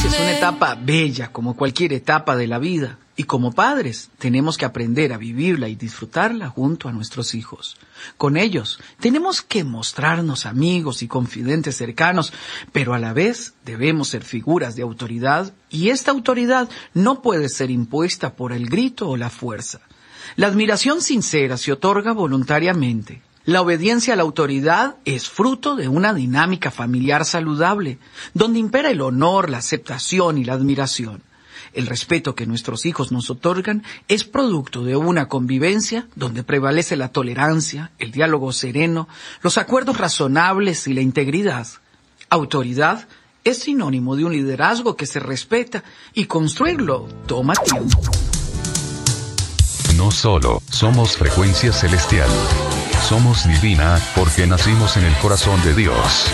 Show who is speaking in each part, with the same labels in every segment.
Speaker 1: adolescencia es una etapa bella como cualquier etapa de la vida. Y como padres tenemos que aprender a vivirla y disfrutarla junto a nuestros hijos. Con ellos tenemos que mostrarnos amigos y confidentes cercanos, pero a la vez debemos ser figuras de autoridad y esta autoridad no puede ser impuesta por el grito o la fuerza. La admiración sincera se otorga voluntariamente. La obediencia a la autoridad es fruto de una dinámica familiar saludable, donde impera el honor, la aceptación y la admiración. El respeto que nuestros hijos nos otorgan es producto de una convivencia donde prevalece la tolerancia, el diálogo sereno, los acuerdos razonables y la integridad. Autoridad es sinónimo de un liderazgo que se respeta y construirlo toma tiempo.
Speaker 2: No solo somos frecuencia celestial, somos divina porque nacimos en el corazón de Dios.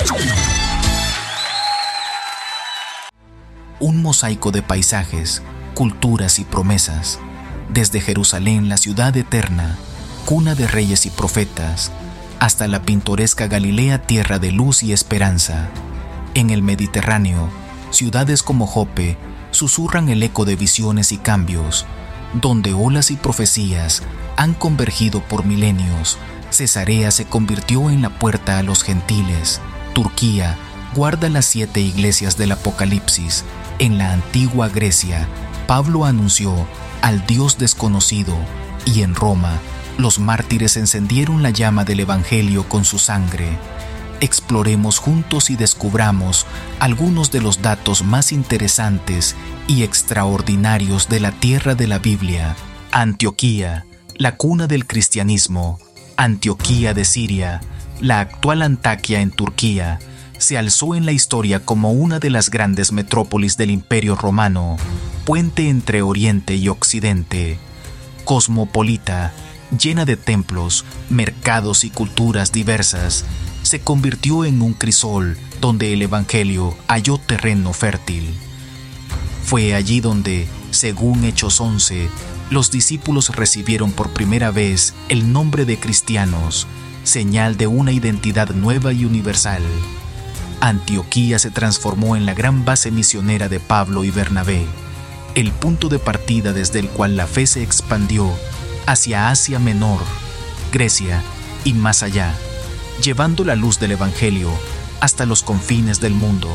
Speaker 3: Un mosaico de paisajes, culturas y promesas, desde Jerusalén, la ciudad eterna, cuna de reyes y profetas, hasta la pintoresca Galilea, tierra de luz y esperanza. En el Mediterráneo, ciudades como Jope susurran el eco de visiones y cambios, donde olas y profecías han convergido por milenios. Cesarea se convirtió en la puerta a los gentiles. Turquía guarda las 7 iglesias del Apocalipsis. En la antigua Grecia, Pablo anunció al Dios desconocido, y en Roma, los mártires encendieron la llama del Evangelio con su sangre. Exploremos juntos y descubramos algunos de los datos más interesantes y extraordinarios de la tierra de la Biblia. Antioquía, la cuna del cristianismo. Antioquía de Siria, la actual Antaquia en Turquía, se alzó en la historia como una de las grandes metrópolis del Imperio Romano, puente entre Oriente y Occidente. Cosmopolita, llena de templos, mercados y culturas diversas, se convirtió en un crisol donde el Evangelio halló terreno fértil. Fue allí donde, según Hechos 11, los discípulos recibieron por primera vez el nombre de cristianos, señal de una identidad nueva y universal. Antioquía se transformó en la gran base misionera de Pablo y Bernabé, el punto de partida desde el cual la fe se expandió hacia Asia Menor, Grecia y más allá, llevando la luz del Evangelio hasta los confines del mundo.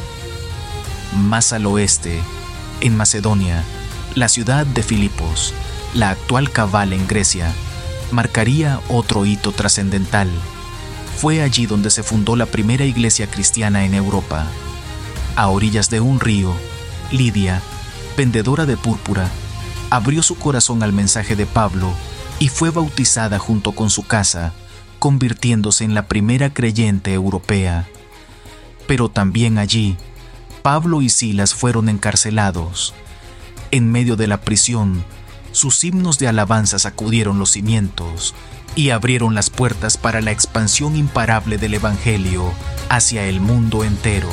Speaker 3: Más al oeste, en Macedonia, la ciudad de Filipos, la actual Cabala en Grecia, marcaría otro hito trascendental. Fue allí donde se fundó la primera iglesia cristiana en Europa. A orillas de un río, Lidia, vendedora de púrpura, abrió su corazón al mensaje de Pablo y fue bautizada junto con su casa, convirtiéndose en la primera creyente europea. Pero también allí, Pablo y Silas fueron encarcelados. En medio de la prisión, sus himnos de alabanza sacudieron los cimientos y abrieron las puertas para la expansión imparable del Evangelio hacia el mundo entero.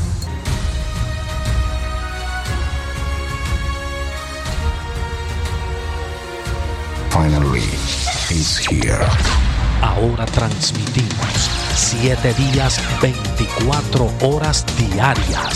Speaker 4: Finally, he's here.
Speaker 5: Ahora transmitimos 7 días, 24 horas diarias